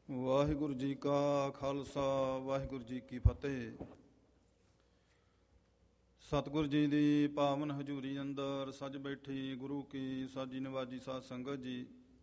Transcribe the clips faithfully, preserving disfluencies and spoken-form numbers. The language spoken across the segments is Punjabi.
ਵਾਹਿਗੁਰੂ ਜੀ ਕਾ ਖਾਲਸਾ ਵਾਹਿਗੁਰੂ ਜੀ ਕੀ ਫਤਿਹ। ਸਤਿਗੁਰੂ ਜੀ ਦੀ ਪਾਵਨ ਹਜ਼ੂਰੀ ਅੰਦਰ ਸੱਜ ਬੈਠੀ ਗੁਰੂ ਕੀ ਸਾਜੀ ਨਵਾਜੀ ਸਾਧ ਸੰਗਤ ਜੀ,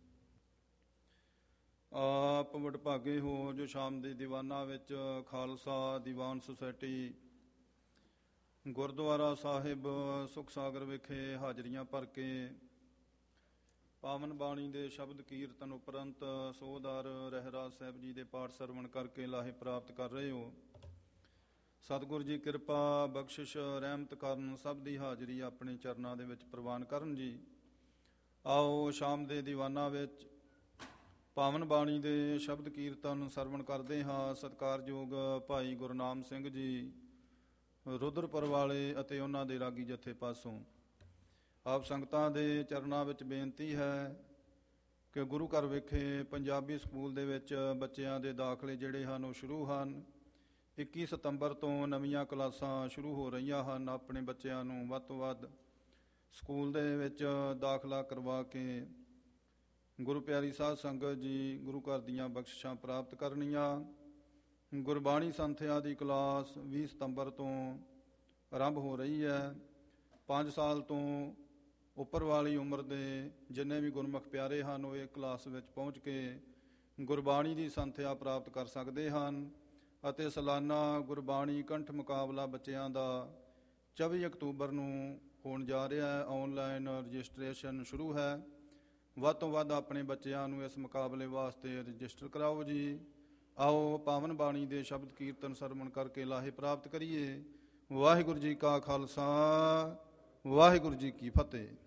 ਆਪ ਵਡਭਾਗੇ ਹੋ ਜੋ ਸ਼ਾਮ ਦੇ ਦੀਵਾਨਾਂ ਵਿੱਚ ਖਾਲਸਾ ਦੀਵਾਨ ਸੁਸਾਇਟੀ ਗੁਰਦੁਆਰਾ ਸਾਹਿਬ ਸੁਖ ਸਾਗਰ ਵਿਖੇ ਹਾਜ਼ਰੀਆਂ ਭਰ ਕੇ ਪਾਵਨ ਬਾਣੀ ਦੇ ਸ਼ਬਦ ਕੀਰਤਨ ਉਪਰੰਤ ਸੋਧਾਰ ਰਹਿਰਾਜ ਸਾਹਿਬ ਜੀ ਦੇ ਪਾਠ ਸਰਵਣ ਕਰਕੇ ਲਾਹੇ ਪ੍ਰਾਪਤ ਕਰ ਰਹੇ ਹੋ। ਸਤਿਗੁਰੂ ਜੀ ਕਿਰਪਾ ਬਖਸ਼ਿਸ਼ ਰਹਿਮਤ ਕਰਨ, ਸਭ ਦੀ ਹਾਜ਼ਰੀ ਆਪਣੇ ਚਰਨਾਂ ਦੇ ਵਿੱਚ ਪ੍ਰਵਾਨ ਕਰਨ ਜੀ। ਆਓ ਸ਼ਾਮ ਦੇ ਦੀਵਾਨਾਂ ਵਿੱਚ ਪਾਵਨ ਬਾਣੀ ਦੇ ਸ਼ਬਦ ਕੀਰਤਨ ਸਰਵਣ ਕਰਦੇ ਹਾਂ। ਸਤਿਕਾਰਯੋਗ ਭਾਈ ਗੁਰਨਾਮ ਸਿੰਘ ਜੀ ਰੁਦਰਪੁਰ ਵਾਲੇ ਅਤੇ ਉਹਨਾਂ ਦੇ ਰਾਗੀ ਜਥੇ ਪਾਸੋਂ ਆਪ ਸੰਗਤਾਂ ਦੇ ਚਰਨਾਂ ਵਿੱਚ ਬੇਨਤੀ ਹੈ ਕਿ ਗੁਰੂ ਘਰ ਵਿਖੇ ਪੰਜਾਬੀ ਸਕੂਲ ਦੇ ਵਿੱਚ ਬੱਚਿਆਂ ਦੇ ਦਾਖਲੇ ਜਿਹੜੇ ਹਨ ਉਹ ਸ਼ੁਰੂ ਹਨ। ਇੱਕੀ ਸਤੰਬਰ ਤੋਂ ਨਵੀਆਂ ਕਲਾਸਾਂ ਸ਼ੁਰੂ ਹੋ ਰਹੀਆਂ ਹਨ। ਆਪਣੇ ਬੱਚਿਆਂ ਨੂੰ ਵੱਧ ਤੋਂ ਵੱਧ ਸਕੂਲ ਦੇ ਵਿੱਚ ਦਾਖਲਾ ਕਰਵਾ ਕੇ ਗੁਰੂ ਪਿਆਰੀ ਸਾਧ ਸੰਗਤ ਜੀ ਗੁਰੂ ਘਰ ਦੀਆਂ ਬਖਸ਼ਿਸ਼ਾਂ ਪ੍ਰਾਪਤ ਕਰਨੀਆਂ। ਗੁਰਬਾਣੀ ਸੰਥਿਆ ਦੀ ਕਲਾਸ ਵੀਹ ਸਤੰਬਰ ਤੋਂ ਆਰੰਭ ਹੋ ਰਹੀ ਹੈ। ਪੰਜ ਸਾਲ ਤੋਂ ਉੱਪਰ ਵਾਲੀ ਉਮਰ ਦੇ ਜਿੰਨੇ ਵੀ ਗੁਰਮੁਖ ਪਿਆਰੇ ਹਨ ਉਹ ਇਹ ਕਲਾਸ ਵਿੱਚ ਪਹੁੰਚ ਕੇ ਗੁਰਬਾਣੀ ਦੀ ਸੰਥਿਆ ਪ੍ਰਾਪਤ ਕਰ ਸਕਦੇ ਹਨ। ਅਤੇ ਸਾਲਾਨਾ ਗੁਰਬਾਣੀ ਕੰਠ ਮੁਕਾਬਲਾ ਬੱਚਿਆਂ ਦਾ ਚੌਵੀ ਅਕਤੂਬਰ ਨੂੰ ਹੋਣ ਜਾ ਰਿਹਾ ਹੈ। ਆਨਲਾਈਨ ਰਜਿਸਟ੍ਰੇਸ਼ਨ ਸ਼ੁਰੂ ਹੈ। ਵੱਧ ਤੋਂ ਵੱਧ ਆਪਣੇ ਬੱਚਿਆਂ ਨੂੰ ਇਸ ਮੁਕਾਬਲੇ ਵਾਸਤੇ ਰਜਿਸਟਰ ਕਰਾਓ ਜੀ। ਆਓ ਪਾਵਨ ਬਾਣੀ ਦੇ ਸ਼ਬਦ ਕੀਰਤਨ ਸਰਵਣ ਕਰਕੇ ਲਾਹੇ ਪ੍ਰਾਪਤ ਕਰੀਏ। ਵਾਹਿਗੁਰੂ ਜੀ ਕਾ ਖਾਲਸਾ ਵਾਹਿਗੁਰੂ ਜੀ ਕੀ ਫਤਿਹ।